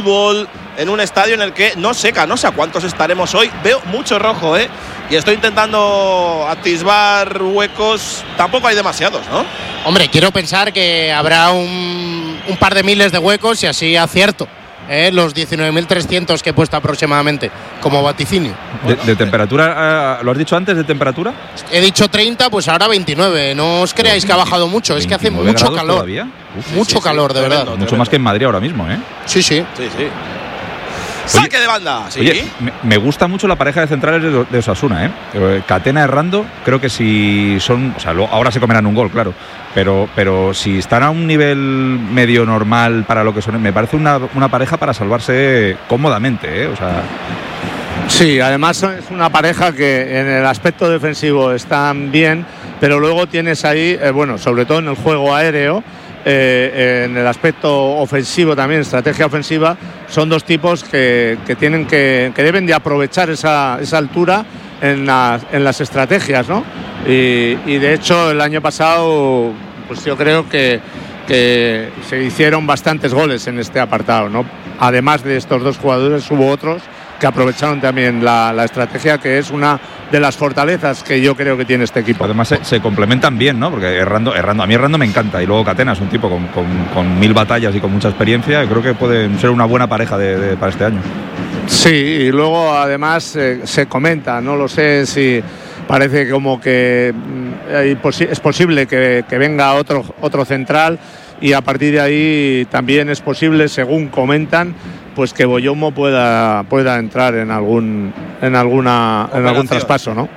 fútbol en un estadio en el que no sé a cuántos estaremos hoy. Veo mucho rojo, y estoy intentando atisbar huecos. Tampoco hay demasiados, ¿no? Hombre, quiero pensar que habrá un par de miles de huecos y así acierto. Los 19.300 que he puesto aproximadamente como vaticinio. ¿De temperatura? ¿Lo has dicho antes de temperatura? He dicho 30, pues ahora 29. No os creáis que ha bajado mucho, es que hace mucho calor. ¿Todavía? Mucho calor, de verdad. Mucho más que en Madrid ahora mismo, Sí. Saque de banda, sí. Oye, me gusta mucho la pareja de centrales de Osasuna, Catena, Errando, creo que si son, o sea, ahora se comerán un gol, claro, pero si están a un nivel medio normal para lo que son, me parece una pareja para salvarse cómodamente, o sea. Sí, además es una pareja que en el aspecto defensivo están bien, pero luego tienes ahí, sobre todo en el juego aéreo, en el aspecto ofensivo también, estrategia ofensiva, son dos tipos que deben de aprovechar esa altura en las estrategias, ¿no? Y de hecho el año pasado, pues yo creo que se hicieron bastantes goles en este apartado, ¿no? Además de estos dos jugadores hubo otros que aprovecharon también la estrategia, que es una de las fortalezas que yo creo que tiene este equipo. Además se complementan bien, ¿no? Porque a mí Errando me encanta, y luego Catena es un tipo con 1000 batallas y con mucha experiencia, y creo que pueden ser una buena pareja para este año. Sí, y luego además se comenta, no lo sé si parece como que es posible que venga otro central, y a partir de ahí también es posible, según comentan, pues que Boyomo pueda entrar en algún traspaso, ¿no?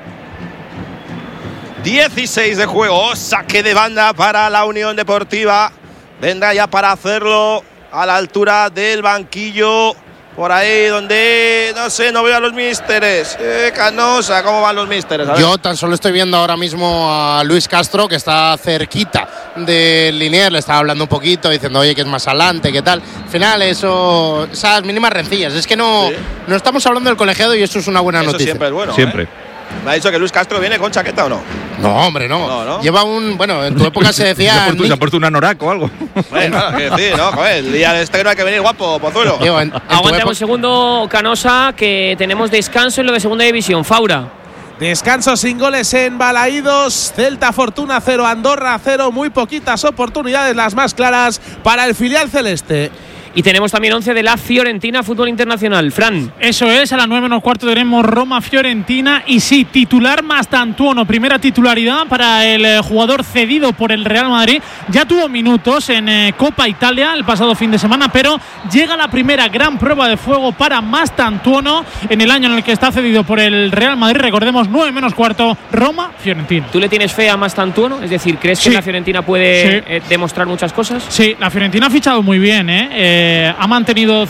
16 de juego, saque de banda para la Unión Deportiva. Vendrá ya para hacerlo a la altura del banquillo, por ahí donde, no sé, no veo a los místeres. Canosa, ¿cómo van los místeres? Yo tan solo estoy viendo ahora mismo a Luis Castro, que está cerquita del Liniers, le estaba hablando un poquito, diciendo, oye, que es más adelante, ¿qué tal? Al final, esas mínimas rencillas, es que no estamos hablando del colegiado, y eso es una buena noticia. Siempre es bueno. Siempre. ¿Me ha dicho que Luis Castro viene con chaqueta o no? No, hombre, no. Lleva en tu época se decía. ¿Se ha puesto un anorak o algo? Bueno, que decir, ¿no? Joder, el día de este no hay que venir guapo, Pozuelo. Aguanta un segundo, Canosa, que tenemos descanso en lo de segunda división. Faura. Descanso sin goles en Balaídos. Celta Fortuna 0, Andorra 0. Muy poquitas oportunidades, las más claras para el filial celeste. Y tenemos también 11 de la Fiorentina Fútbol Internacional. Fran. Eso es, a las 9:15 tenemos Roma-Fiorentina. Y sí, titular Mastantuono, primera titularidad para el jugador cedido por el Real Madrid. Ya tuvo minutos en Copa Italia el pasado fin de semana, pero llega la primera gran prueba de fuego para Mastantuono en el año en el que está cedido por el Real Madrid. Recordemos, 9:15, Roma-Fiorentina. ¿Tú le tienes fe a Mastantuono? Es decir, ¿crees que la Fiorentina puede demostrar muchas cosas? Sí, la Fiorentina ha fichado muy bien, ha mantenido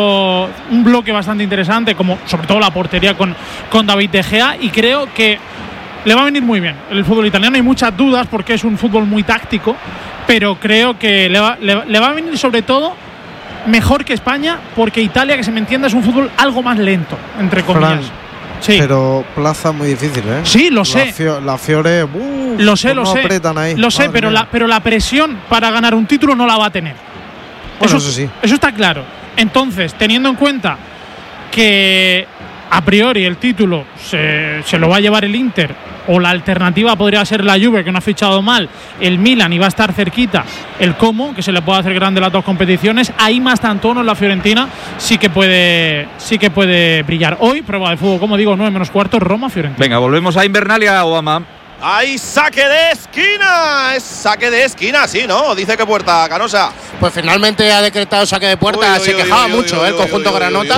un bloque bastante interesante, como sobre todo la portería con David De Gea, y creo que le va a venir muy bien el fútbol italiano. Hay muchas dudas porque es un fútbol muy táctico, pero creo que le va a venir sobre todo mejor que España, porque Italia, que se me entienda, es un fútbol algo más lento, entre comillas. Sí. Pero plaza muy difícil, Sí, lo sé. La Fiore, lo sé. Apretan ahí. Lo sé, pero la presión para ganar un título no la va a tener. Bueno, eso sí. Eso está claro. Entonces, teniendo en cuenta que a priori el título se lo va a llevar el Inter, o la alternativa podría ser la Juve, que no ha fichado mal, el Milan, y va a estar cerquita el Como, que se le puede hacer grande las dos competiciones, ahí Mastantuono en la Fiorentina sí que puede brillar. Hoy, prueba de fútbol, como digo, 9:15, Roma-Fiorentina. Venga, volvemos a Invernalia, Obama. ¡Hay saque de esquina! Es saque de esquina, sí, ¿no? Dice que puerta, Canosa. Pues finalmente ha decretado saque de puerta. Se quejaba mucho el conjunto granota.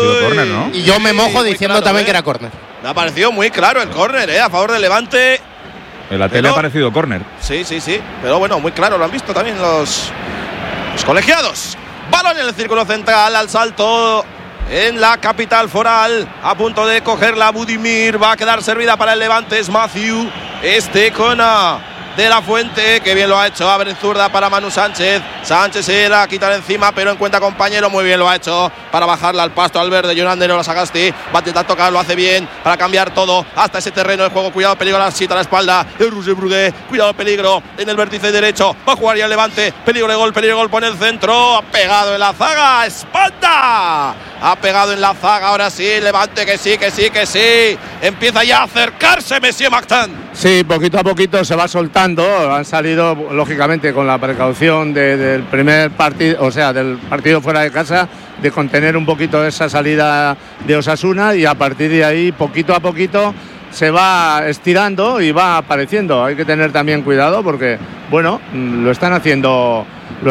Y yo me mojo diciendo también que era córner. Me ha parecido muy claro el córner, a favor del Levante. En la tele ha parecido córner. Sí. Pero bueno, muy claro, lo han visto también los colegiados. Balón en el círculo central, al salto en la capital foral, a punto de cogerla Budimir. Va a quedar servida para el Levante. Es Matthew. Con De la Fuente, que bien lo ha hecho. Abre en zurda para Manu Sánchez. Sánchez se la quita de encima, pero encuentra compañero. Muy bien lo ha hecho para bajarla al pasto al verde. Jonan de Sagasti va a intentar tocar, lo hace bien para cambiar todo hasta ese terreno de juego. Cuidado, peligro a la sita a la espalda. El Roger Brugué. Cuidado, peligro en el vértice derecho. Va a jugar ya el Levante. Peligro de gol pone el centro. Ha pegado en la zaga. ¡Espanta! Ha pegado en la zaga. Ahora sí, Levante, que sí. Empieza ya a acercarse Monsieur Martin. Sí, poquito a poquito se va soltando. Han salido, lógicamente, con la precaución del primer partido, o sea, del partido fuera de casa, de contener un poquito esa salida de Osasuna, y a partir de ahí, poquito a poquito, se va estirando y va apareciendo. Hay que tener también cuidado porque, bueno, lo están haciendo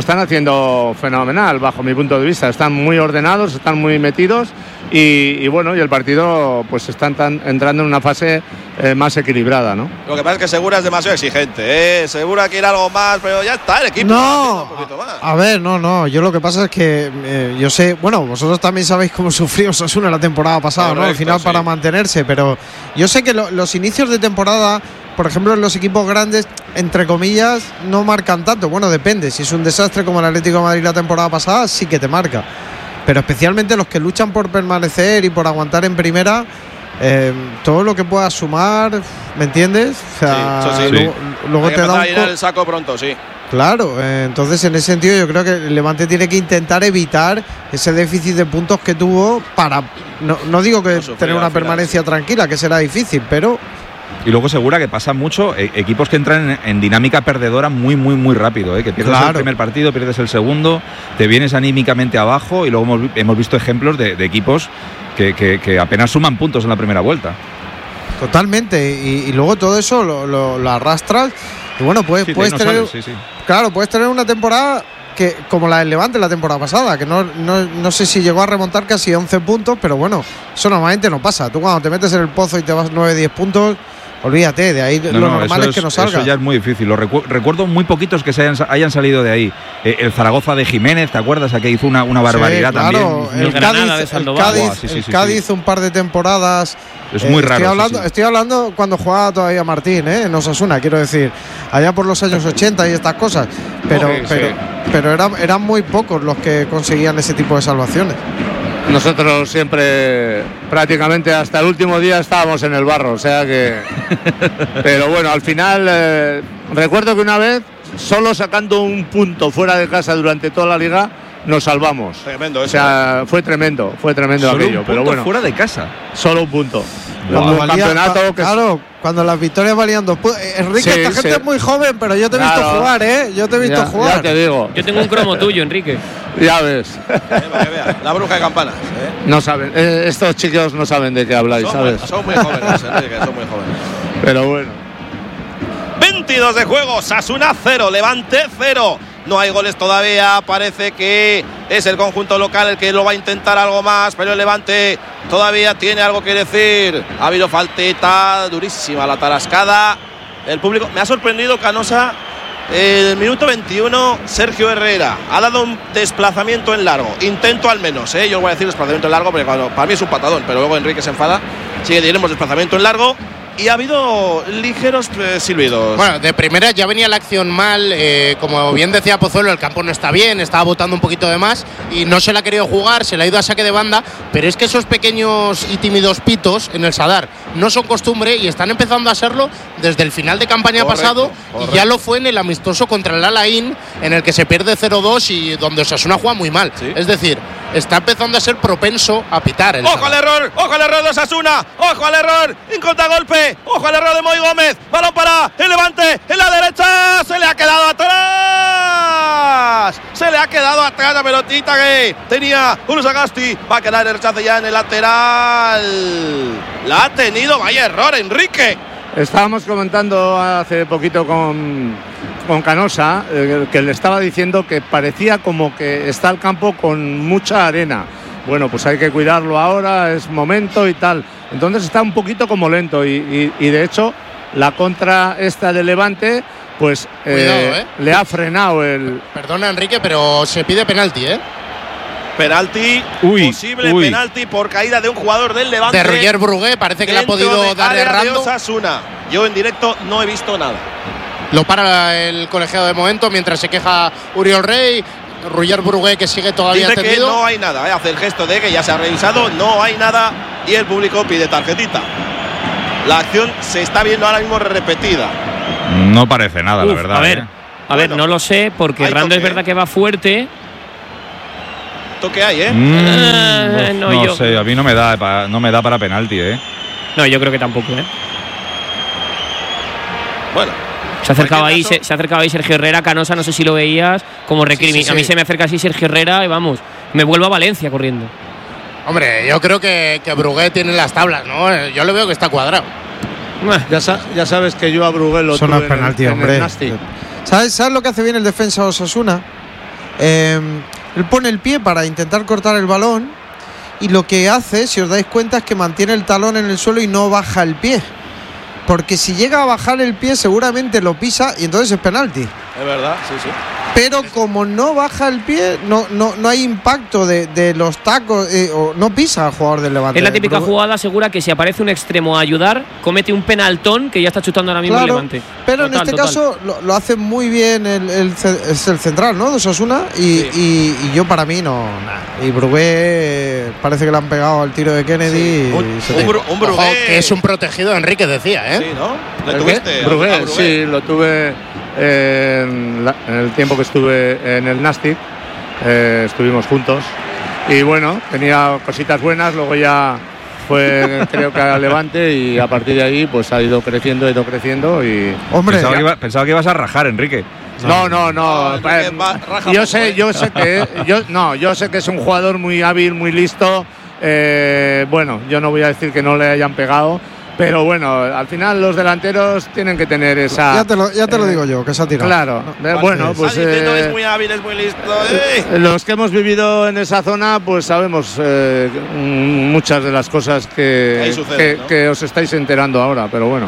fenomenal bajo mi punto de vista. Están muy ordenados, están muy metidos y bueno, y el partido pues están entrando en una fase más equilibrada, ¿no? Lo que pasa es que Segura es demasiado exigente, Segura quiere algo más, pero ya está, el equipo no, un poquito más. A ver, no, yo lo que pasa es que yo sé, bueno, vosotros también sabéis cómo sufrió Osasuna la temporada pasada, correcto, ¿no? Al final sí, para mantenerse, pero yo sé que los inicios de temporada, por ejemplo, en los equipos grandes, entre comillas, no marcan tanto. Bueno, depende. Si es un desastre como el Atlético de Madrid la temporada pasada, sí que te marca. Pero especialmente los que luchan por permanecer y por aguantar en primera, todo lo que puedas sumar, ¿me entiendes? O sea, sí. Luego hay te da a llenar el saco pronto, sí. Claro, entonces en ese sentido yo creo que el Levante tiene que intentar evitar ese déficit de puntos que tuvo para, no digo que tener una permanencia tranquila, que será difícil, pero... Y luego Segura que pasa mucho equipos que entran en dinámica perdedora muy rápido, que pierdes el primer partido, pierdes el segundo, te vienes anímicamente abajo, y luego hemos visto ejemplos de equipos que apenas suman puntos en la primera vuelta. Totalmente, y luego todo eso lo arrastras y bueno, puedes tener claro, puedes tener una temporada que como la del Levante la temporada pasada, que no sé si llegó a remontar casi 11 puntos, pero bueno, eso normalmente no pasa. Tú cuando te metes en el pozo y te vas 9-10 puntos, olvídate, de ahí lo normal es que no salga. Eso ya es muy difícil. Recuerdo muy poquitos que hayan salido de ahí. El Zaragoza de Jiménez, ¿te acuerdas? Aquí hizo una barbaridad, sí, claro, también. El Cádiz un par de temporadas. Es muy raro. Estoy hablando cuando jugaba todavía Martín, en Osasuna, quiero decir, allá por los años 80 y estas cosas. Pero eran muy pocos los que conseguían ese tipo de salvaciones. Nosotros siempre, prácticamente hasta el último día, estábamos en el barro, o sea que... Pero bueno, al final, recuerdo que una vez, solo sacando un punto fuera de casa durante toda la liga, nos salvamos. Tremendo eso. O sea, fue tremendo aquello, pero bueno. Fuera de casa. Solo un punto. Cuando campeonato claro, cuando las victorias valían 2 puntos. Enrique, esta gente es muy joven, pero yo te he visto jugar, Yo te he visto jugar. Ya te digo. Yo tengo un cromo tuyo, Enrique. Ya ves. Para que vea. La bruja de campanas. No saben. Estos chicos no saben de qué habláis, ¿sabes? Son muy jóvenes, Enrique, son muy jóvenes. Pero bueno. 22 de juego, Osasuna 0, Levante 0. No hay goles todavía, parece que es el conjunto local el que lo va a intentar algo más, pero el Levante todavía tiene algo que decir. Ha habido faltita durísima, la tarascada. El público, me ha sorprendido Canosa, el minuto 21, Sergio Herrera ha dado un desplazamiento en largo, intento al menos, yo voy a decir desplazamiento en largo porque para mí es un patadón, pero luego Enrique se enfada, sí que diremos desplazamiento en largo. Y ha habido ligeros silbidos. Bueno, de primera ya venía la acción mal. Como bien decía Pozuelo, el campo no está bien, estaba botando un poquito de más y no se la ha querido jugar, se le ha ido a saque de banda. Pero es que esos pequeños y tímidos pitos en el Sadar no son costumbre y están empezando a serlo desde el final de campaña pasado. Y ya lo fue en el amistoso contra el Alain, en el que se pierde 0-2 y donde Osasuna juega muy mal. ¿Sí? Es decir, está empezando a ser propenso a pitar. ¡Ojo al error de Osasuna! ¡Ojo al error! ¡En contragolpe! ¡Ojo al error de Moy Gómez! ¡Balón para el Levante! ¡En la derecha! ¡Se le ha quedado atrás! ¡Se le ha quedado atrás la pelotita que tenía Sagasti! Va a quedar el rechazo ya en el lateral. La ha tenido, vaya error, Enrique. Estábamos comentando hace poquito con Canosa, que le estaba diciendo que parecía como que está el campo con mucha arena. Bueno, pues hay que cuidarlo ahora, es momento y tal. Entonces está un poquito como lento y de hecho la contra esta de Levante pues cuidado, le ha frenado el... Perdona, Enrique, pero se pide penalti, Penalti, posible penalti por caída de un jugador del Levante. De Roger Brugué, parece que le ha podido dar errando. Osasuna. Yo en directo no he visto nada. Lo para el colegiado de momento mientras se queja Uriol Rey. Roger Brugué, que sigue todavía dice tendido. que no hay nada, hace el gesto de que ya se ha revisado, no hay nada y el público pide tarjetita. La acción se está viendo ahora mismo repetida. No parece nada, la verdad. A ver, no lo sé, porque Rando es verdad que va fuerte. Toque hay, no sé, a mí no me da para penalti, No, yo creo que tampoco, Bueno. Se ha acercado ahí Sergio Herrera. Canosa, no sé si lo veías, como recrimina. Sí. A mí se me acerca así Sergio Herrera y vamos, me vuelvo a Valencia corriendo. Hombre, yo creo que Brugué tiene las tablas, ¿no? Yo le veo que está cuadrado. Ya sabes que yo a Brugué lo tuve penalti, hombre. ¿Sabes lo que hace bien el defensa Osasuna? Él pone el pie para intentar cortar el balón y lo que hace, si os dais cuenta, es que mantiene el talón en el suelo y no baja el pie. Porque si llega a bajar el pie seguramente lo pisa y entonces es penalti. Es verdad, sí. Pero como no baja el pie, no hay impacto de los tacos, o no pisa al jugador del Levante. Es la típica jugada segura que si aparece un extremo a ayudar, comete un penaltón que ya está chutando ahora mismo el Levante. Pero en este caso lo hace muy bien es el central, ¿no? De Osasuna y yo para mí no. Y Brugué parece que le han pegado al tiro de Kennedy. Sí. Un Brugué que es un protegido de Enrique, decía, Sí, ¿no? ¿Le tuviste? Brugué, sí, lo tuve en el tiempo que estuve en el Nastic. Estuvimos juntos y bueno, tenía cositas buenas, luego ya fue creo que al Levante y a partir de ahí pues ha ido creciendo y… Hombre, pensaba que ibas a rajar, Enrique. No. Yo sé que es un jugador muy hábil, muy listo. Bueno, yo no voy a decir que no le hayan pegado, pero bueno, al final los delanteros tienen que tener esa… Ya te lo digo yo, que se ha tirado. Claro, bueno, pues… es muy hábil, es muy listo. Los que hemos vivido en esa zona, pues sabemos muchas de las cosas que os estáis enterando ahora, pero bueno.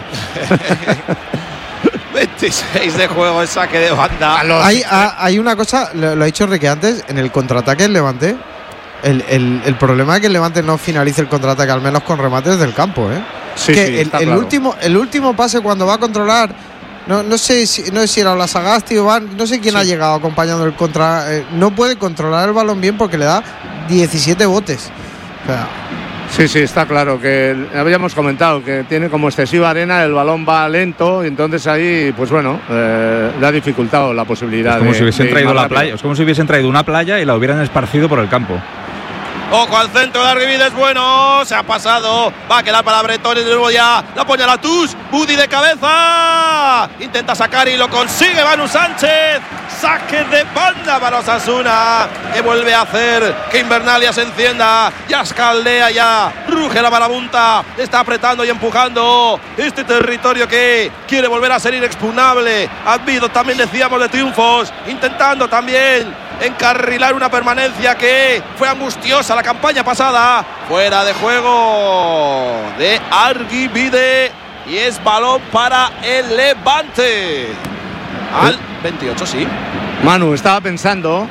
26 de juego, el saque de banda. Hay una cosa, lo ha dicho Enrique antes, en el contraataque del Levante. El problema es que el Levante no finalice el contraataque, al menos con remates del campo, el último pase cuando va a controlar, no sé si era Olasagasti o Van, no sé quién ha llegado acompañando el contra, no puede controlar el balón bien porque le da 17 botes. O sea, Sí, está claro que habíamos comentado que tiene como excesiva arena, el balón va lento y entonces ahí, pues bueno, le ha dificultado la posibilidad. Es como si hubiesen traído la playa, es como si hubiesen traído una playa y la hubieran esparcido por el campo. Ojo al centro de Arguides, bueno, se ha pasado, va a quedar para Bretones, de nuevo ya, la pone a la Tus, Budi de cabeza, intenta sacar y lo consigue Manu Sánchez, saque de banda para Osasuna, que vuelve a hacer que Invernalia se encienda, ya escaldea, ya ruge la marabunta, está apretando y empujando este territorio que quiere volver a ser inexpugnable, ha habido también, decíamos, de triunfos, intentando también encarrilar una permanencia que fue angustiosa la campaña pasada. Fuera de juego de Arguibide y es balón para el Levante al 28, sí. Manu, estaba pensando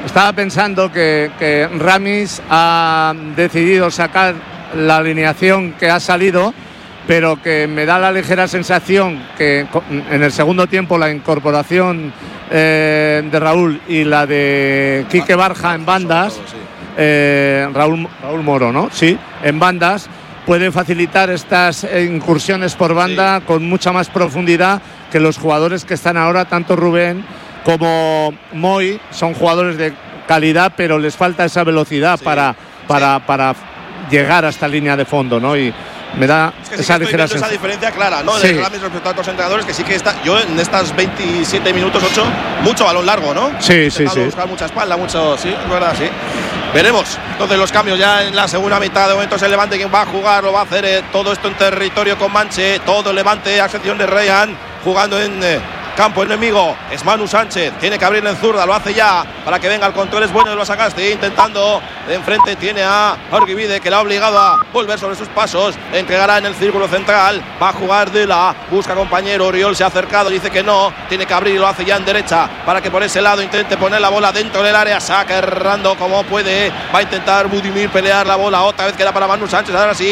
que Ramis ha decidido sacar la alineación que ha salido, pero que me da la ligera sensación que en el segundo tiempo la incorporación de Raúl y la de Quique Barja en bandas, Raúl Moro, ¿no? Sí, en bandas, puede facilitar estas incursiones por banda con mucha más profundidad que los jugadores que están ahora, tanto Rubén como Moy, son jugadores de calidad, pero les falta esa velocidad para llegar hasta línea de fondo, ¿no? Y me da esa ligera esa diferencia clara, ¿no? De Ramis respecto a otros entrenadores, que sí que está. Yo en estas 27 minutos, 8, mucho balón largo, ¿no? Sí. Buscar mucha espalda, mucho. Sí, es verdad, sí. Veremos. Entonces los cambios ya en la segunda mitad. De momento es el Levante quien va a jugar, lo va a hacer todo esto en territorio Comanche. Todo el Levante, a excepción de Ryan, jugando en campo enemigo. Es Manu Sánchez, tiene que abrirle en zurda, lo hace ya para que venga el control, es bueno de los Sagasti, intentando de enfrente, tiene a Arguibide que le ha obligado a volver sobre sus pasos, le entregará en el círculo central, va a jugar Dela, busca compañero, Oriol se ha acercado, dice que no, tiene que abrir y lo hace ya en derecha para que por ese lado intente poner la bola dentro del área, saca errando como puede, va a intentar Budimir pelear la bola, otra vez queda para Manu Sánchez, ahora sí,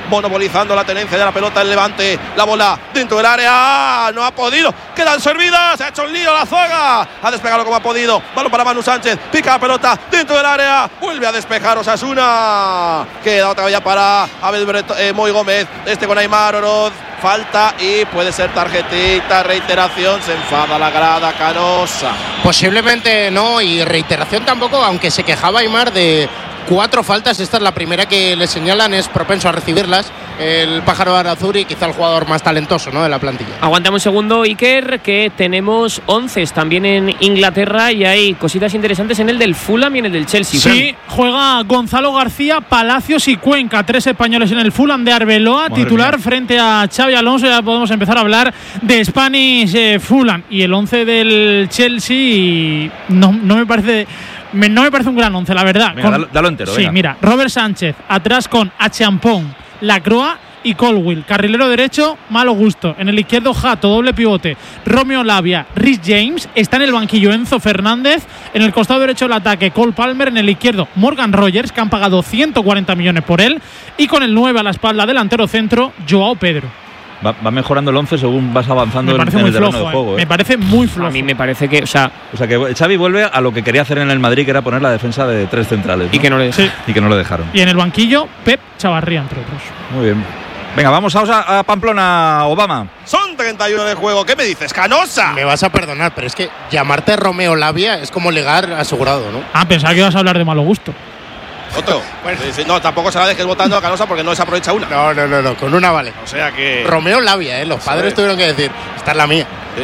monopolizando la tenencia de la pelota el Levante. La bola dentro del área, no ha podido, quedan servidas, se ha hecho un lío la zaga, ha despegado como ha podido. Balón para Manu Sánchez, pica la pelota dentro del área, vuelve a despejar Osasuna. Queda otra vez para Abel Moy Gómez, con Aimar Oroz. Falta y puede ser tarjetita, reiteración, se enfada la grada Canosa. Posiblemente no, y reiteración tampoco, aunque se quejaba Aimar de 4 faltas. Esta es la primera que le señalan, es propenso a recibirlas el pájaro Arazuri, quizá el jugador más talentoso, ¿no?, de la plantilla. Aguantame un segundo, Iker, que tenemos 11 también en Inglaterra y hay cositas interesantes en el del Fulham y en el del Chelsea. Sí, juega Gonzalo García, Palacios y Cuenca, 3 españoles en el Fulham de Arbeloa, Madre titular mía. frente a Xavi Alonso. Ya podemos empezar a hablar de Spanish Fulham. Y el 11 del Chelsea no me parece un gran 11, la verdad. Venga, dalo entero. Sí, venga. mira, Robert Sánchez, atrás con Achampón, Lacroix y Colwill. Carrilero derecho, Malo Gusto. En el izquierdo, Jato, doble pivote. Romeo Lavia, Rhys James. Está en el banquillo Enzo Fernández. En el costado derecho del ataque, Cole Palmer. En el izquierdo, Morgan Rogers, que han pagado 140 millones por él. Y con el 9 a la espalda, delantero centro, Joao Pedro. Va mejorando el 11 según vas avanzando Me en parece el muy terreno flojo. de juego. Me parece muy flojo. A mí me parece que, O sea que Xavi vuelve a lo que quería hacer en el Madrid, que era poner la defensa de 3 centrales, ¿no? y que no le Sí. Y que no lo dejaron. Y en el banquillo, Pep Chavarría, entre otros. Muy bien. Venga, vamos a Pamplona, Obama. Son 31 de juego, ¿qué me dices, Canosa? Me vas a perdonar, pero es que llamarte Romeo Lavia es como ligar asegurado, ¿no? Ah, pensaba que ibas a hablar de Malo Gusto. Otro. No, tampoco se la dejes votando a Canosa porque no desaprovecha una. No, con una vale. O sea que… Romeo Lavia, los padres tuvieron que decir, esta es la mía. Sí.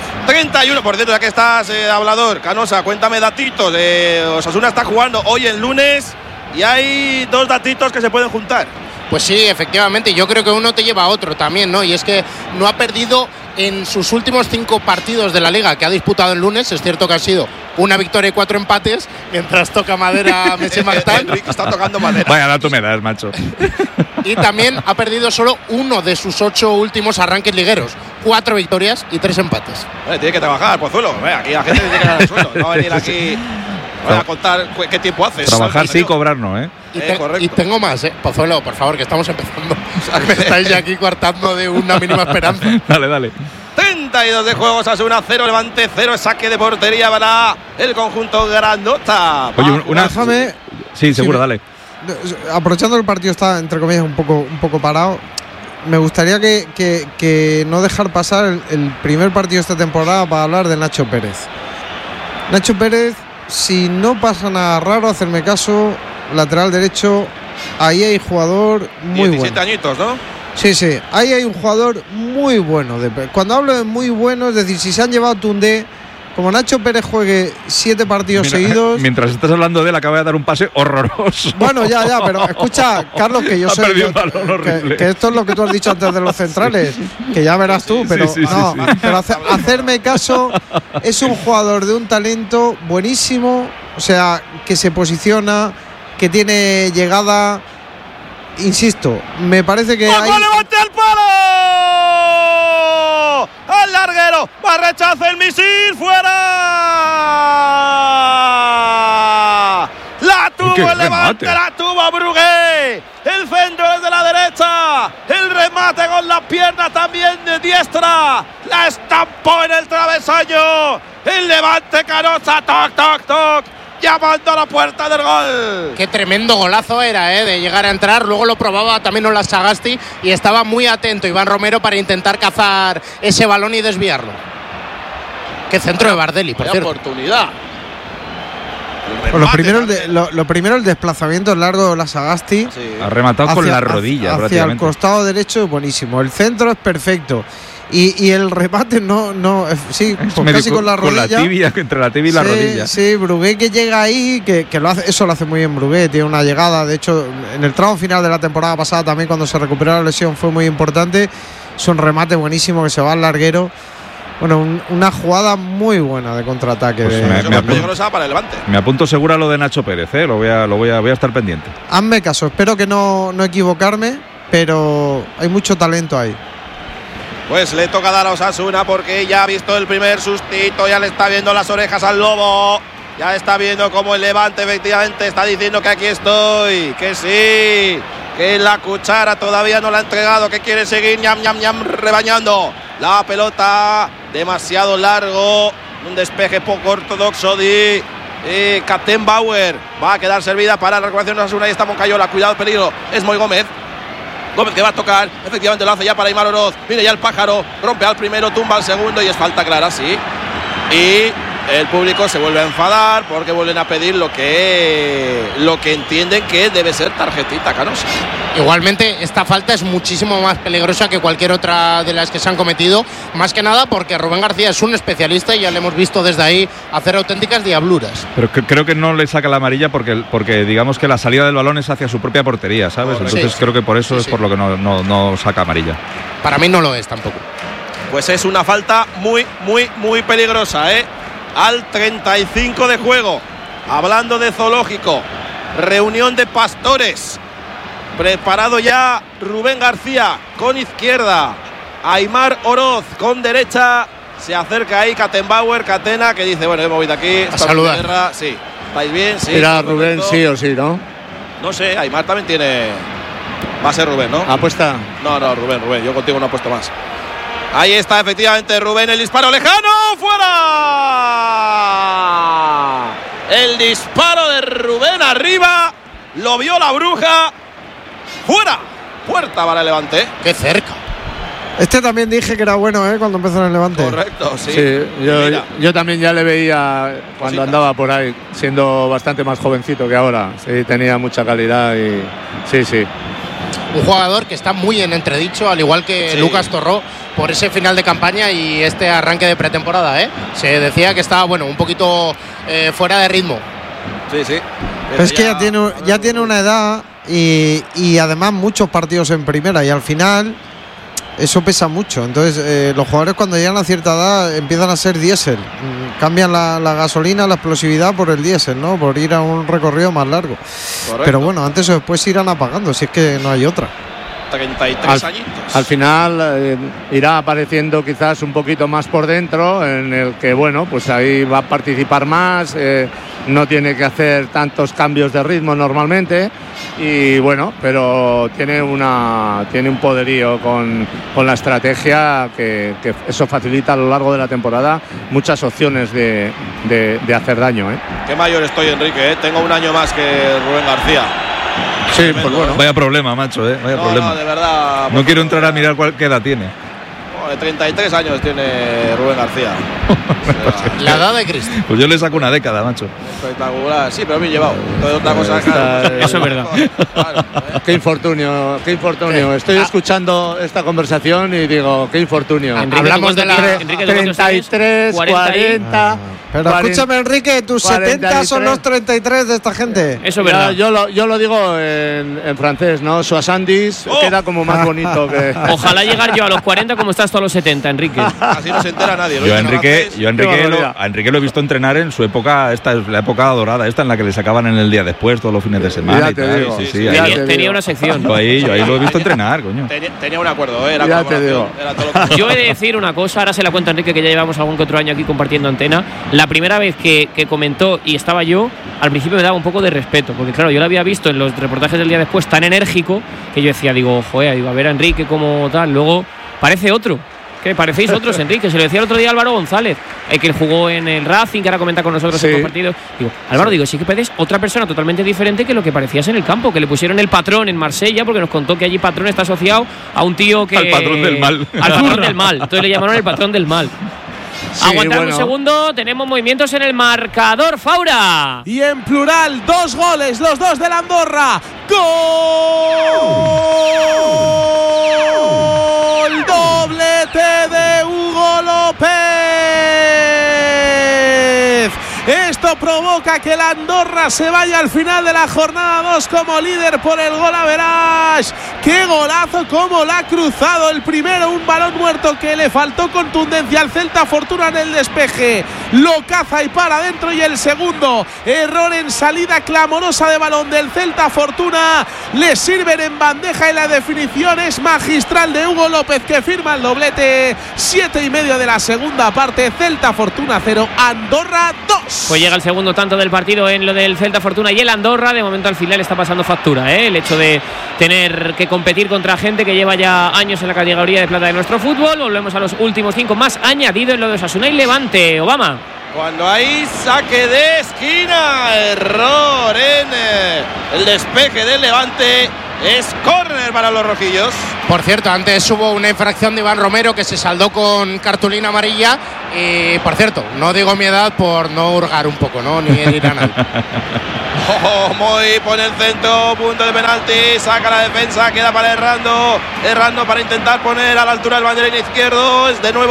31, por cierto, ya que estás hablador, Canosa, cuéntame datitos. Osasuna está jugando hoy el lunes y hay 2 datitos que se pueden juntar. Pues sí, efectivamente, yo creo que uno te lleva a otro también, ¿no? Y es que no ha perdido en sus últimos 5 partidos de la Liga que ha disputado el lunes. Es cierto que han sido una victoria y 4 empates, mientras toca madera Messi Martán. Enrique está tocando madera. Vaya dato me das, macho. Y también ha perdido solo uno de sus 8 últimos arranques ligueros. 4 victorias y 3 empates. Tiene que trabajar, Pozuelo. Aquí la gente tiene que dar el sueldo. No va a venir aquí a contar qué tiempo haces. Trabajar sí, cobrar no, ¿eh? Correcto. Y tengo más, Pozuelo, por favor, que estamos empezando. Me estáis ya aquí coartando de una mínima esperanza. Dale. 32 de juego, Osasuna 0, Levante 0, saque de portería para el conjunto Granota. Oye, Déjame. Sí, seguro, dale. Aprovechando que el partido está, entre comillas, un poco parado, me gustaría que no dejar pasar el primer partido de esta temporada para hablar de Nacho Pérez. Nacho Pérez, si no pasa nada raro, hacerme caso, lateral derecho, ahí hay jugador muy 17 bueno. añitos, ¿no? Sí, ahí hay un jugador muy bueno. Cuando hablo de muy bueno, es decir, si se han llevado Tundé, como Nacho Pérez juegue 7 partidos seguidos… Mientras estás hablando de él, acaba de dar un pase horroroso. Bueno, ya, pero escucha, Carlos, que yo Ha sé perdido un balón horrible. que esto es lo que tú has dicho antes de los centrales, que ya verás tú, pero sí. pero hacerme caso, es un jugador de un talento buenísimo, o sea, que se posiciona, que tiene llegada, insisto, me parece que hay… ¡Levante al palo! ¡Al larguero! ¡Va a rechazar el misil! ¡Fuera! ¡La tuvo ¡Qué el Levante! remate! ¡La tuvo Brugué! El centro desde la derecha. El remate con la pierna también de diestra. La estampó en el travesaño. El Levante Canosa. ¡Toc! Llamando a la puerta del gol. Qué tremendo golazo era, de llegar a entrar. Luego lo probaba también Ola Sagasti y estaba muy atento Iván Romero para intentar cazar ese balón y desviarlo. Qué centro de Bardelli, por cierto. Oportunidad. Lo primero, el desplazamiento largo de Ola Sagasti. Sí. Ha rematado con las rodillas, hacia el prácticamente. costado derecho es buenísimo. El centro es perfecto. Y el remate sí, Es pues medio casi con la rodilla. entre la tibia y la rodilla. Sí, Brugué que llega ahí, que lo hace, eso lo hace muy bien Brugué, tiene una llegada, de hecho, en el tramo final de la temporada pasada también cuando se recuperó la lesión fue muy importante. Es un remate buenísimo que se va al larguero. Bueno, una jugada muy buena de contraataque. Pues para el Levante. Me apunto seguro a lo de Nacho Pérez, voy a estar pendiente. Hazme caso, espero que no equivocarme, pero hay mucho talento ahí. Pues le toca dar a Osasuna porque ya ha visto el primer sustito, ya le está viendo las orejas al lobo. Ya está viendo cómo el Levante efectivamente está diciendo que aquí estoy, que sí, que la cuchara todavía no la ha entregado, que quiere seguir rebañando la pelota, demasiado largo, un despeje poco ortodoxo de Kattenbauer. Va a quedar servida para la recuperación de Osasuna. Ahí está Moncayola, cuidado, peligro, es Moy Gómez que va a tocar, efectivamente lo hace ya para Aimar Oroz. Mire ya el pájaro, rompe al primero, tumba al segundo y es falta clara, sí. Y el público se vuelve a enfadar porque vuelven a pedir lo que entienden que debe ser tarjetita, Canosa. Igualmente, esta falta es muchísimo más peligrosa que cualquier otra de las que se han cometido, más que nada porque Rubén García es un especialista y ya le hemos visto desde ahí hacer auténticas diabluras. Pero creo que no le saca la amarilla porque digamos que la salida del balón es hacia su propia portería, ¿sabes? Entonces creo que por eso es por lo que no saca amarilla. Para mí no lo es tampoco. Pues es una falta muy peligrosa, ¿eh? Al 35 de juego. Hablando de zoológico, reunión de pastores. Preparado ya Rubén García con izquierda, Aimar Oroz con derecha. Se acerca ahí Kattenbauer, Catena, que dice, bueno, hemos ido aquí. A saludar. Guerra. Sí, ¿estáis bien? Sí. Era Rubén, sí o sí, ¿no? No sé, Aimar también tiene... Va a ser Rubén, ¿no? ¿Apuesta? No, Rubén, yo contigo no apuesto más. Ahí está efectivamente Rubén, el disparo lejano, ¡fuera! El disparo de Rubén arriba, lo vio la bruja, ¡fuera! Puerta para el Levante. ¡Qué cerca! Este también dije que era bueno, cuando empezó en el Levante. Correcto, sí. Yo también ya le veía cuando andaba por ahí, siendo bastante más jovencito que ahora. Sí, tenía mucha calidad y sí. Un jugador que está muy en entredicho, al igual que Lucas Torró, por ese final de campaña y este arranque de pretemporada, Se decía que estaba, un poquito fuera de ritmo. Sí. Pero es que ya tiene una edad y además muchos partidos en primera y al final eso pesa mucho. Entonces los jugadores cuando llegan a cierta edad empiezan a ser diésel. Cambian la gasolina, la explosividad por el diésel, ¿no? Por ir a un recorrido más largo. Correcto. Pero bueno, antes o después se irán apagando, si es que no hay otra. 33 añitos. Al final irá apareciendo quizás un poquito más por dentro, en el que pues ahí va a participar más, no tiene que hacer tantos cambios de ritmo normalmente y pero tiene un poderío con la estrategia que eso facilita a lo largo de la temporada muchas opciones de hacer daño. Qué mayor estoy, Enrique, tengo un año más que Rubén García. Sí, pues bueno. Vaya problema, macho, vaya problema. No, de verdad. No quiero entrar a mirar qué edad tiene. 33 años tiene Rubén García. La edad de Cristo. Pues yo le saco una década, macho. Espectacular, sí, pero bien llevado. Entonces, otra cosa eso es verdad. Claro, Qué infortunio. Estoy escuchando esta conversación y digo, qué infortunio. Hablamos de la 33, 40. Pero escúchame, Enrique, tus 70 son los 33 de esta gente. Eso es verdad. Yo lo digo en francés, ¿no? Soixante-dix queda como más bonito que... Ojalá llegar yo a los 40 como estás tú a los 70, Enrique. Así no se entera nadie. A Enrique lo he visto entrenar en su época, esta es la época dorada, esta en la que le sacaban en el día después, todos los fines de semana y tal. Digo, tenía una sección. Yo ahí lo he visto entrenar, coño. Tenía un acuerdo, era ya te digo. Yo he de decir una cosa, ahora se la cuento a Enrique, que ya llevamos algún que otro año aquí compartiendo antena. La primera vez que comentó y estaba yo, al principio me daba un poco de respeto, porque claro, yo lo había visto en los reportajes del día después tan enérgico que yo decía, a ver a Enrique como tal, luego parece otro. ¿Qué? Parecéis otros, Enrique. Se lo decía el otro día Álvaro González, que él jugó en el Racing, que ahora comenta con nosotros en compartido. Digo, Álvaro, sí que pareces otra persona totalmente diferente que lo que parecías en el campo, que le pusieron el patrón en Marsella, porque nos contó que allí patrón está asociado a un tío que... Al patrón del mal. Al patrón del mal. Entonces le llamaron el patrón del mal. Aguantad un segundo, tenemos movimientos en el marcador, Faura. Y en plural, 2 goles, los 2 del Andorra. ¡Gol! Doblete de Hugo López. Esto provoca que el Andorra se vaya al final de la jornada 2 como líder por el gol average. ¡Qué golazo! Cómo la ha cruzado el primero, un balón muerto que le faltó contundencia al Celta Fortuna en el despeje. Lo caza y para adentro, y el segundo, error en salida clamorosa de balón del Celta Fortuna. Le sirven en bandeja y la definición es magistral de Hugo López, que firma el doblete. 7:30 de la segunda parte, Celta Fortuna 0, Andorra 2. Pues llega el segundo tanto del partido en lo del Celta Fortuna y el Andorra. De momento al final está pasando factura, el hecho de tener que competir contra gente que lleva ya años en la categoría de plata de nuestro fútbol. Volvemos a los últimos 5 más añadido en lo de Osasuna y Levante. Obama. Cuando hay saque de esquina, error en el despeje del Levante, es córner para los rojillos. Por cierto, antes hubo una infracción de Iván Romero que se saldó con cartulina amarilla. Y por cierto, no digo mi edad por no hurgar un poco, ¿no? Ni herir a nadie. Moy pone el centro, punto de penalti, saca la defensa, queda para Errando para intentar poner a la altura del banderín izquierdo. Es de nuevo,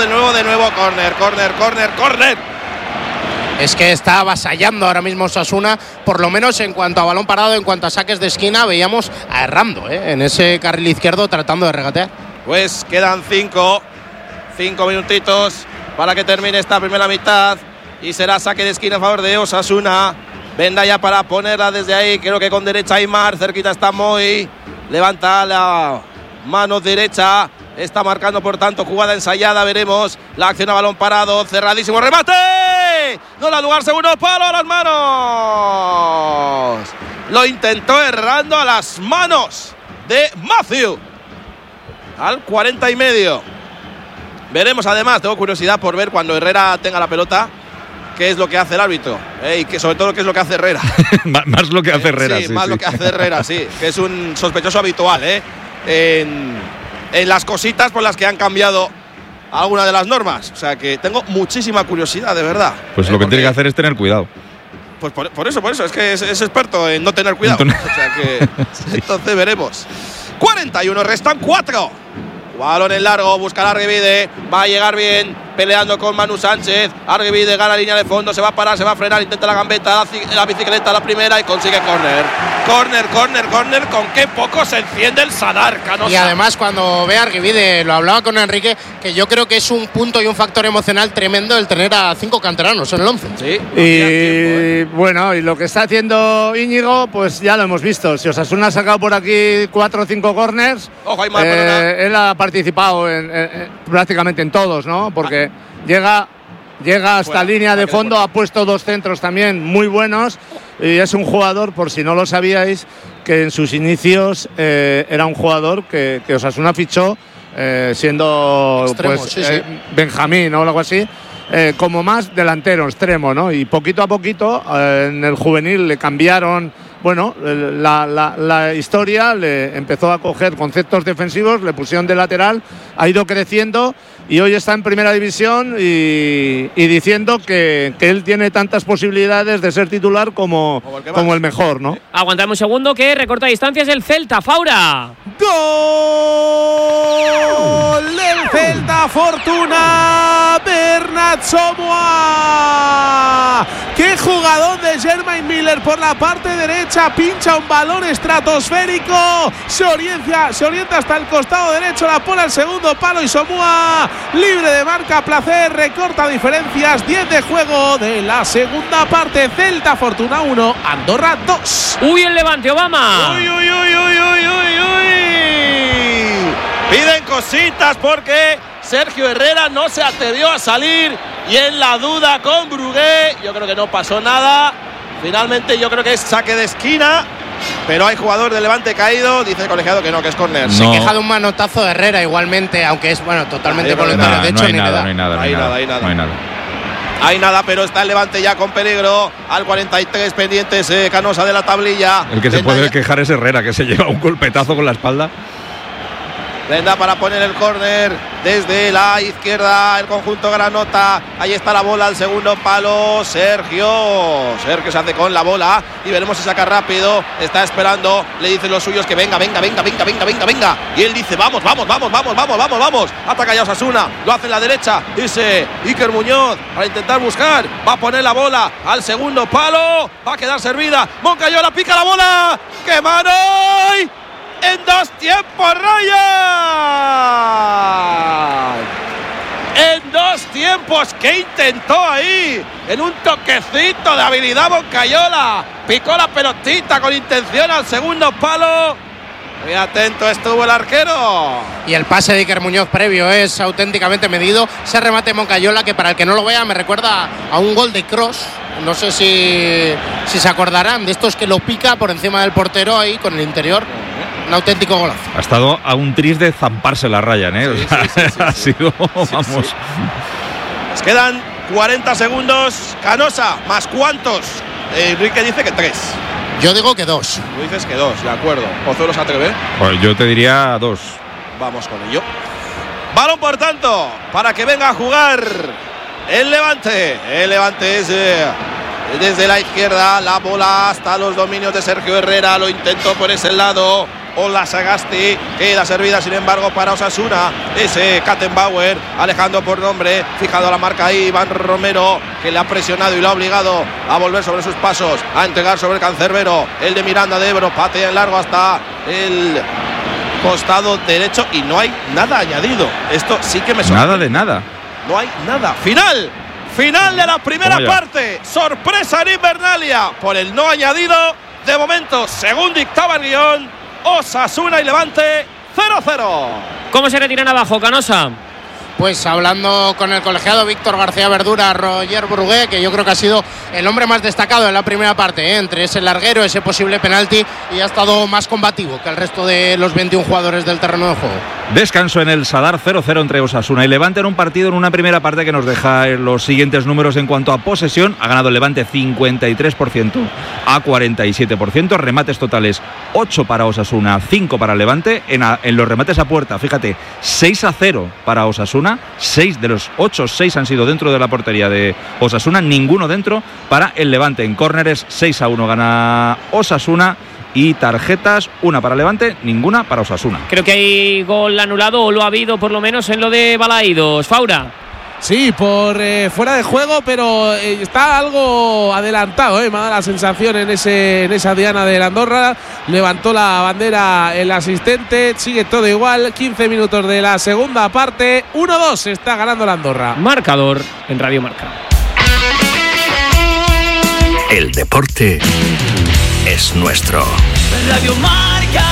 córner. Es que está avasallando ahora mismo Osasuna, por lo menos en cuanto a balón parado, en cuanto a saques de esquina, veíamos a Errando en ese carril izquierdo tratando de regatear. Pues quedan 5 minutitos para que termine esta primera mitad y será saque de esquina a favor de Osasuna. Venda ya para ponerla desde ahí, creo que con derecha Aimar, cerquita está Moy, levanta la mano derecha, está marcando por tanto jugada ensayada, veremos la acción a balón parado, cerradísimo, remate, no da lugar, segundo palo a las manos, lo intentó Errando a las manos de Matthew, al 40 y medio. Veremos además, tengo curiosidad por ver cuando Herrera tenga la pelota, qué es lo que hace el árbitro, y que sobre todo qué es lo que hace Herrera. Más lo que hace Herrera, sí. Más lo que hace Herrera, sí, que es un sospechoso habitual, en las cositas por las que han cambiado alguna de las normas. O sea que tengo muchísima curiosidad, de verdad. Pues lo que tiene que hacer es tener cuidado. Pues por eso, es que es experto en no tener cuidado. O sea que entonces veremos. 41, restan 4. Balón en largo, busca Arguivide, va a llegar bien, peleando con Manu Sánchez. Arguivide gana línea de fondo, se va a parar, se va a frenar, intenta la gambeta, la bicicleta, la primera y consigue córner. Córner, con qué poco se enciende el Sadar, Canosa. Y además cuando ve a Arguivide, lo hablaba con Enrique, que yo creo que es un punto y un factor emocional tremendo el tener a 5 canteranos en el 11. Sí. Y bueno, y lo que está haciendo Íñigo, pues ya lo hemos visto. Si Osasuna ha sacado por aquí 4 o 5 corners, ojo, Aimar, él ha participado prácticamente en todos, ¿no? Porque llega hasta línea de fondo, ha puesto 2 centros también muy buenos y es un jugador, por si no lo sabíais, que en sus inicios era un jugador que Osasuna fichó siendo extremo, pues sí. Benjamín o algo así, como más delantero, extremo, ¿no? Y poquito a poquito en el juvenil le cambiaron. Bueno, la historia le empezó a coger conceptos defensivos, le pusieron de lateral, ha ido creciendo y hoy está en primera división y diciendo que él tiene tantas posibilidades de ser titular como el mejor, ¿no? Aguantamos un segundo que recorta distancias el Celta, Faura. ¡Gol del Celta Fortuna! Bernat Somoa. ¡Qué jugador de Germain Miller por la parte derecha! Pincha un balón estratosférico. Se orienta hasta el costado derecho, la pone al segundo palo y Somoa, libre de marca, placer, recorta diferencias. 10 de juego de la segunda parte. Celta Fortuna 1, Andorra 2. Uy, el Levante, Obama. Uy. Piden cositas porque Sergio Herrera no se atrevió a salir y en la duda con Brugué. Yo creo que no pasó nada. Finalmente yo creo que es saque de esquina, pero hay jugador de Levante caído. Dice el colegiado que no, que es córner. Se queja de un manotazo de Herrera igualmente, aunque es totalmente voluntario. De hecho, no hay nada, pero está el Levante ya con peligro. Al 43 pendientes Canosa de la tablilla. El que se puede quejar es Herrera, que se lleva un golpetazo con la espalda. Venda para poner el córner desde la izquierda, el conjunto granota. Ahí está la bola al segundo palo. Sergio se hace con la bola y veremos si saca rápido. Está esperando, le dicen los suyos que venga. Y él dice vamos. Ataca ya Osasuna, lo hace en la derecha. Dice Iker Muñoz para intentar buscar. Va a poner la bola al segundo palo. Va a quedar servida. Moncayola pica la bola. ¡Qué mano! En 2 tiempos, Ryan. En 2 tiempos, que intentó ahí, en un toquecito de habilidad Moncayola. Picó la pelotita con intención al segundo palo. Muy atento estuvo el arquero. Y el pase de Iker Muñoz previo es auténticamente medido. Ese remate de Moncayola, que para el que no lo vea me recuerda a un gol de Kroos No sé si se acordarán de estos que lo pica por encima del portero ahí con el interior. Un auténtico golazo. Ha estado a un tris de zamparse la Ryan, ¿eh? Sí, o sea, sí. ha sido, vamos. Sí. Nos quedan 40 segundos. Canosa, ¿más cuántos? Enrique dice que 3. Yo digo que 2. Tú dices que 2, de acuerdo. Pozuelo se atreve. Pues yo te diría 2. Vamos con ello. Balón, por tanto, para que venga a jugar el Levante. El Levante es desde la izquierda. La bola hasta los dominios de Sergio Herrera. Lo intentó por ese lado. Ola Sagasti, queda servida sin embargo para Osasuna. Ese Kattenbauer, alejando por nombre, fijado la marca ahí Iván Romero, que le ha presionado y lo ha obligado a volver sobre sus pasos, a entregar sobre el cancerbero, el de Miranda de Ebro, patea en largo hasta el costado derecho y no hay nada añadido. Esto sí que me sorprende. Nada de nada. No hay nada. Final de la primera parte. Sorpresa en Invernalia por el no añadido. De momento, según dictaba el guión, Osasuna y Levante 0-0. ¿Cómo se retiran abajo, Canosa? Pues hablando con el colegiado Víctor García Verdura, Roger Brugué, que yo creo que ha sido el hombre más destacado en la primera parte, entre ese larguero, ese posible penalti, y ha estado más combativo que el resto de los 21 jugadores del terreno de juego. Descanso en el Sadar, 0-0 entre Osasuna y Levante en un partido en una primera parte que nos deja los siguientes números en cuanto a posesión. Ha ganado el Levante 53% a 47%, remates totales 8 para Osasuna, 5 para Levante. En los remates a puerta, fíjate, 6-0 para Osasuna, 6 de los 8, 6 han sido dentro de la portería de Osasuna, ninguno dentro para el Levante. En córneres 6-1 gana Osasuna. Y tarjetas, una para Levante, ninguna para Osasuna. Creo que hay gol anulado, o lo ha habido por lo menos en lo de Balaidos. Faura. Sí, por fuera de juego, pero está algo adelantado, me da la sensación en esa diana de Andorra. Levantó la bandera el asistente, sigue todo igual, 15 minutos de la segunda parte, 1-2 está ganando la Andorra. Marcador en Radio Marca. El deporte es nuestro. Radio Marca.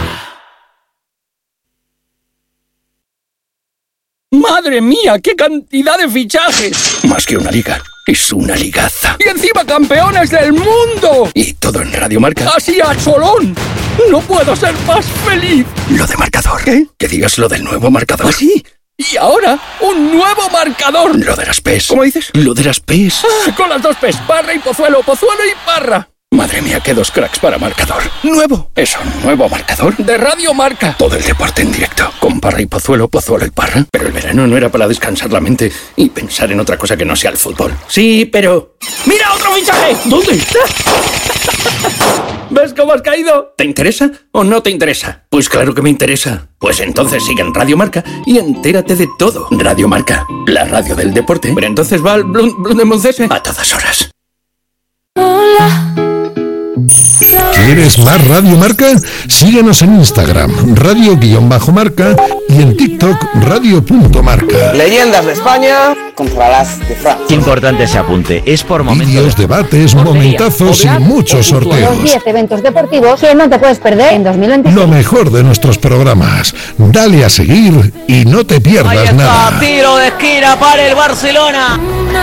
¡Madre mía, qué cantidad de fichajes! Más que una liga, es una ligaza. ¡Y encima campeones del mundo! Y todo en Radio Marca. ¡Así a cholón! ¡No puedo ser más feliz! Lo de marcador. ¿Qué? Que digas lo del nuevo marcador. ¿Ah, sí? Y ahora, un nuevo marcador. Lo de las PES. ¿Cómo dices? Lo de las PES. Con las dos PES, Parra y Pozuelo, Pozuelo y Parra. Madre mía, qué dos cracks para marcador. Nuevo. ¿Es un nuevo marcador? De Radio Marca. Todo el deporte en directo. Con Parra y Pozuelo, Pozuelo y Parra. Pero el verano no era para descansar la mente y pensar en otra cosa que no sea el fútbol. Sí, pero... ¡Mira otro fichaje! ¿Dónde está? ¿Ves cómo has caído? ¿Te interesa o no te interesa? Pues claro que me interesa. Pues entonces sigue en Radio Marca y entérate de todo. Radio Marca, la radio del deporte. Pero entonces va al Blundemoncese a todas horas. ¿Quieres más Radio Marca? Síguenos en Instagram, radio_marca, y en TikTok, radio.marca. Leyendas de España contra las de Francia. Qué importante ese apunte, es por momentos. Vídeos, debates, momentazos y muchos sorteos. Los 10 eventos deportivos que no te puedes perder en 2025. Lo mejor de nuestros programas. Dale a seguir y no te pierdas nada. Tiro de esquina para el Barcelona.